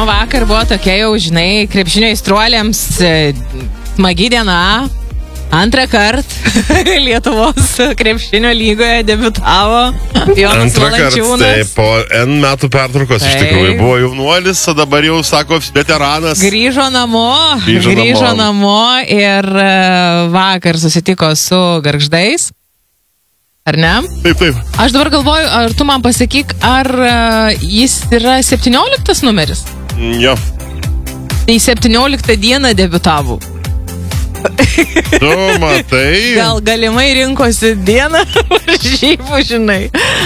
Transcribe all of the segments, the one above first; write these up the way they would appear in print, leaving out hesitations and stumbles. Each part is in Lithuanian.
vakar buvo tokia jau, žinai, krepšinio aistruoliams smagi diena. Antrą kartą Lietuvos krepšinio lygoje debiutavo Jonas Valančiūnas. Taip, po N metų pertraukos iš tikrųjų buvo jaunuolis, o dabar jau, sako, veteranas. Grįžo namo ir vakar susitiko su Gargždais. Ar ne? Taip. Aš dabar galvoju, ar tu man pasakyk, ar jis yra 17 numeris? Jo. Tai 17 dieną debiutavo. Tu matai. Gal galimai rinkosi dieną varžybų, žinai.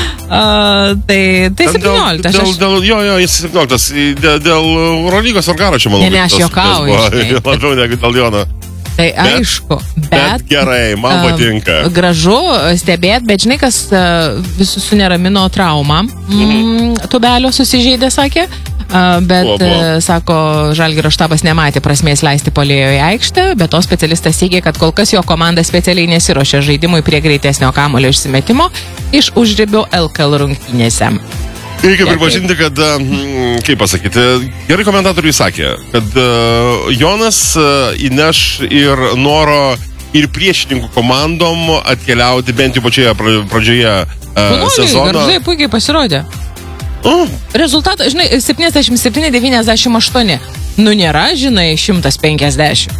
Tai 17. Jo, jis 17. Dėl Eurolygos Vargaro čia, manau. Ne, aš juokauju. Labiau negu dėl Jono. Tai aišku, bet gerai, man patinka. Gražu stebėt, bet žinai, kas visus suneramino traumą. Tubelio susižeidė, sakė. Bet, sako, Žalgirio štabas nematė prasmės leisti puolėjo į aikštę, bet to specialistas teigia, kad kol kas jo komanda specialiai nesiruošia žaidimui prie greitesnio kamuolio išsimetimo iš užribio LKL rungtynėse. Reikia pripažinti, kad, kaip pasakyti, gerai komentatoriai sakė, kad Jonas įneš ir noro ir priešininkų komandom atkeliauti bent jau pačioje pradžioje sezono. Gargždai puikiai pasirodė. Rezultatas, žinai, 77-98. Nu, nėra, žinai, 150.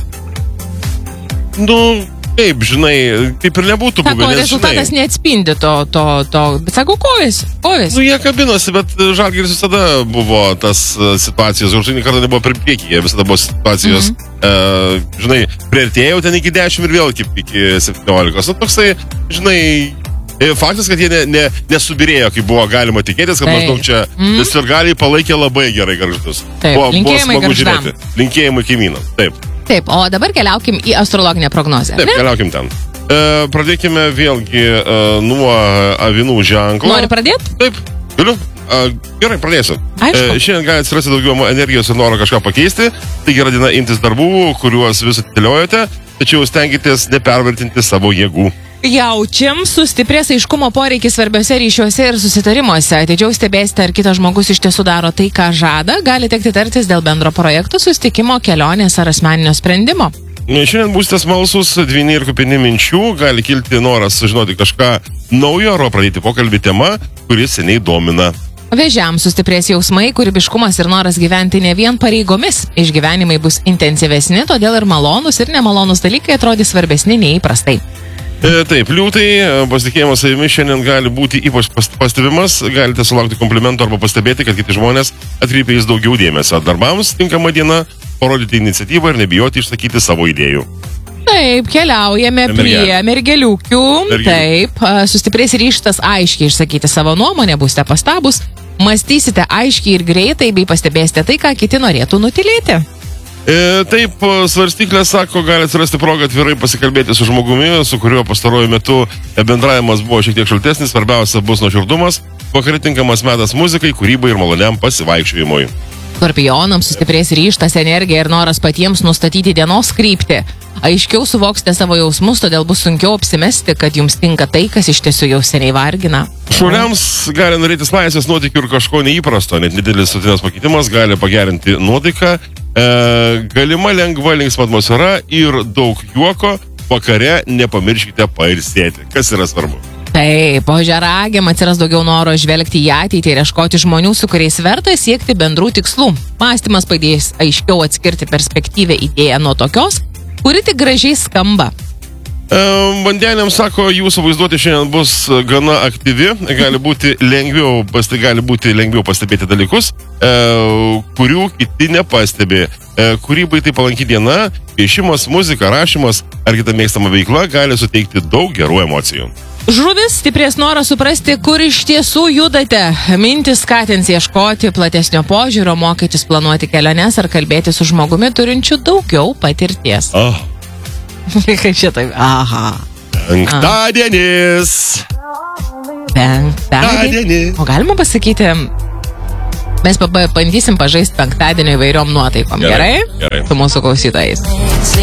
Nu, taip, žinai, kaip ir nebūtų buvę. Sako, rezultatas neatspindi to, bet sako, kovis. Nu, jie kabinosi, bet Žalgiris visada buvo tas situacijos, žinai, kartą nebuvo per priekį, jie visada buvo situacijos, žinai, priartėjau ten iki 10 ir vėl iki 17. Nu, toksai, žinai, faktas, kad jie nesubirėjo, kaip buvo galima tikėtis, kad maždaug čia sirgaliai palaikė labai gerai Gargždus. Taip, linkėjimai Gargždam. Linkėjimai kaimynams, taip. Taip, o dabar keliaukim į astrologinę prognozę. Taip, keliaukim ten. Pradėkime vėlgi nuo avinų ženklo. Nori pradėti? Taip, galiu. Gerai, pradėsiu. Šiandien gali atsirasti daugiau energijos ir noro kažką pakeisti. Tai gera diena imtis darbų, kuriuos vis atidėliojate, tačiau stenkitės nepervertinti savo jėgų. Jaučiam, sustiprės aiškumo poreikis svarbiose ryšiuose ir susitarimuose. Atidžiau stebėsite, ar kitas žmogus iš tiesų daro tai, ką žada. Gali tekti tartis dėl bendro projektų, susitikimo, kelionės ar asmeninio sprendimo. Šiandien būsite smalsus, dvyni ir kupini minčių. Gali kilti noras sužinoti kažką naujo ar pradėti pokalbį tema, kuris seniai domina. Vėžiams sustiprės jausmai, kūrybiškumas ir noras gyventi ne vien pareigomis. Išgyvenimai bus intensyvesni, todėl ir malonus ir nemalonus dalykai atrodys svarbesni nei įprastai. Taip, liūtai, pasitikėjimas savimi šiandien gali būti ypač pastebimas, galite sulaukti komplimentų arba pastebėti, kad kiti žmonės atkreipia jais daugiau dėmesio. Darbams tinkama diena, parodyti iniciatyvą ir nebijoti išsakyti savo idėjų. Taip, keliaujame prie mergeliukių. Taip, sustiprės ryžtas aiškiai išsakyti savo nuomonę, būsite pastabus, mąstysite aiškiai ir greitai, bei pastebėsite tai, ką kiti norėtų nutylėti. Taip, svarstyklė sako, gali atsirasti proga atvirai pasikalbėti su žmogumi, su kuriuo pastaruoju metu bendravimas buvo šiek tiek šaltesnis, svarbiausia bus nuoširdumas, vakare tinkamas metas muzikai, kūrybai ir maloniam pasivaikščiojimui. Skorpionams sustiprės ryžtas, energija ir noras patiems nustatyti dienos kryptį. Aiškiau suvoksite savo jausmus, todėl bus sunkiau apsimesti, kad jums tinka tai, kas iš tiesų jau seniai vargina. Šauliams gali norėtis laisvės nuotykių ir kažko neįprasto, net nedidelis rutinos pakeitimas gali pagerinti nuotaiką, galima lengva linksma atmosfera ir daug juoko, vakare nepamirškite pailsėti, kas yra svarbu. Taip, ožiaragiam atsiras daugiau noro žvelgti į ateitį ir ieškoti žmonių, su kuriais verta siekti bendrų tikslų. Mąstymas padės aiškiau atskirti perspektyvę idėją nuo tokios, kuri tik gražiai skamba. Vandeniams sako, jūsų vaizduotė šiandien bus gana aktyvi, gali būti lengviau pastebėti dalykus, kurių kiti nepastebi. Kūrybai tai palanki diena, piešimas, muzika, rašymas ar kita mėgstama veikla gali suteikti daug gerų emocijų. Žuvis stiprės noras suprasti, kur iš tiesų judate. Mintis skatins ieškoti platesnio požiūrio, mokytis planuoti keliones ar kalbėti su žmogumi turinčiu daugiau patirties. Kaip šitaip? Aha. Penktadienis. O galima pasakyti, mes bandysim pažaisti penktadienio įvairiom nuotaikom, gerai? Gerai. Su mūsų klausytojais.